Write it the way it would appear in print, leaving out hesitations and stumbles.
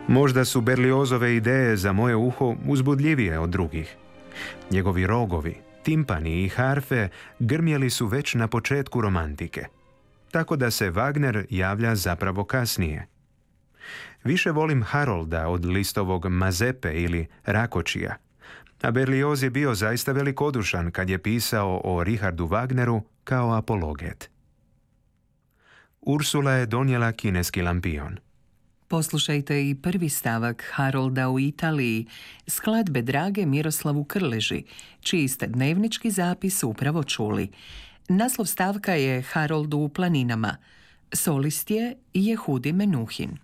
Možda su Berliozove ideje za moje uho uzbudljivije od drugih. Njegovi rogovi, timpani i harfe grmjeli su već na početku romantike, tako da se Wagner javlja zapravo kasnije. Više volim Harolda od Listovog Mazepe ili Rakočija, a Berlioz je bio zaista velikodušan kad je pisao o Richardu Wagneru kao apologet. Ursula je donijela kineski lampion. Poslušajte i prvi stavak Harolda u Italiji, skladbe drage Miroslavu Krleži, čiji ste dnevnički zapis upravo čuli. Naslov stavka je Harold u planinama. Solist je Jehudi Menuhin.